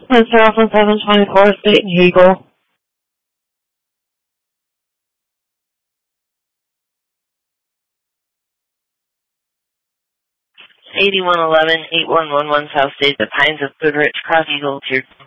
Spencer from 724 State and Eagle. 8111-8111 South State, the Pines of Goodrich, Cross Eagle, Tier